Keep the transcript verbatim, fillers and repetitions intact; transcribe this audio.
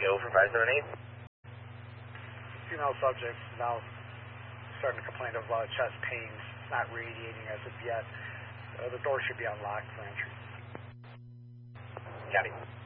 Go for five seven eight. Female subject now starting to complain of uh, chest pains, not radiating as of yet. Uh, the door should be unlocked for entry. Copy.